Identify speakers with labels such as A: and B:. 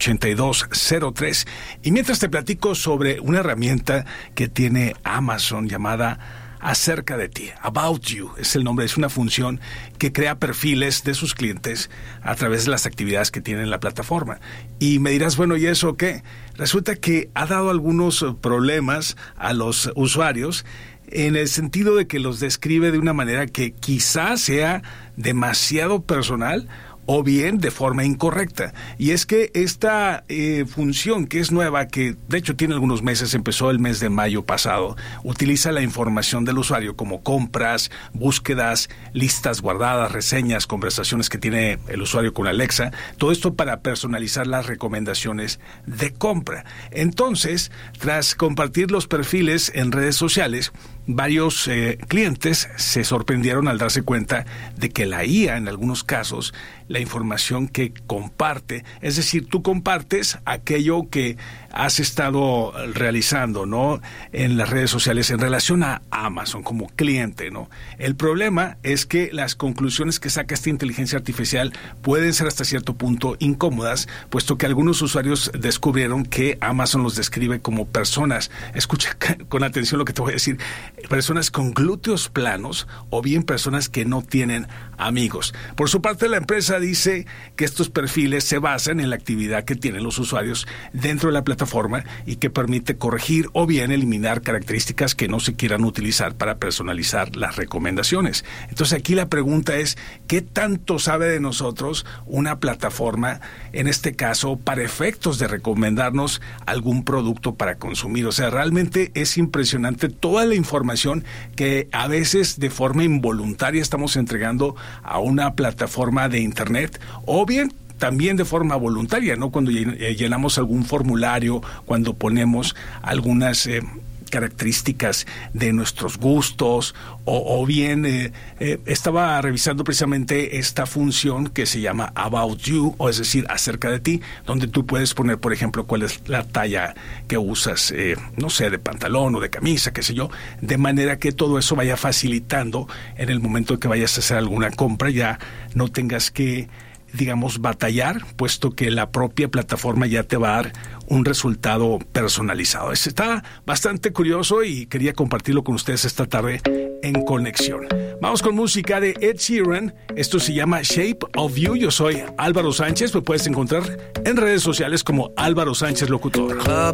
A: 8203. Y mientras te platico sobre una herramienta que tiene Amazon llamada Acerca de ti, About You, es el nombre, es una función que crea perfiles de sus clientes a través de las actividades que tiene en la plataforma. Y me dirás, bueno, ¿y eso qué? Resulta que ha dado algunos problemas a los usuarios en el sentido de que los describe de una manera que quizás sea demasiado personal o bien de forma incorrecta. Y es que esta función, que es nueva, que de hecho tiene algunos meses, empezó el mes de mayo pasado, utiliza la información del usuario como compras, búsquedas, listas guardadas, reseñas, conversaciones que tiene el usuario con Alexa, todo esto para personalizar las recomendaciones de compra. Entonces, tras compartir los perfiles en redes sociales, varios clientes se sorprendieron al darse cuenta de que la IA, en algunos casos, la información que comparte, es decir, tú compartes aquello que has estado realizando, ¿no?, en las redes sociales en relación a Amazon como cliente, ¿no? El problema es que las conclusiones que saca esta inteligencia artificial pueden ser hasta cierto punto incómodas, puesto que algunos usuarios descubrieron que Amazon los describe como personas, escucha con atención lo que te voy a decir, personas con glúteos planos o bien personas que no tienen amigos. Por su parte, la empresa dice que estos perfiles se basan en la actividad que tienen los usuarios dentro de la plataforma y que permite corregir o bien eliminar características que no se quieran utilizar para personalizar las recomendaciones. Entonces aquí la pregunta es, ¿qué tanto sabe de nosotros una plataforma, en este caso, para efectos de recomendarnos algún producto para consumir? O sea, realmente es impresionante toda la información que a veces de forma involuntaria estamos entregando a una plataforma de internet o bien también de forma voluntaria, ¿no? Cuando llenamos algún formulario, cuando ponemos algunas características de nuestros gustos o bien estaba revisando precisamente esta función que se llama About You, o es decir, acerca de ti, donde tú puedes poner, por ejemplo, cuál es la talla que usas, no sé, de pantalón o de camisa, qué sé yo, de manera que todo eso vaya facilitando en el momento que vayas a hacer alguna compra, ya no tengas que, digamos, batallar, puesto que la propia plataforma ya te va a dar un resultado personalizado. Está bastante curioso y quería compartirlo con ustedes esta tarde en Conexión. Vamos con música de Ed Sheeran. Esto se llama Shape of You. Yo soy Álvaro Sánchez. Me puedes encontrar en redes sociales como Álvaro Sánchez Locutor.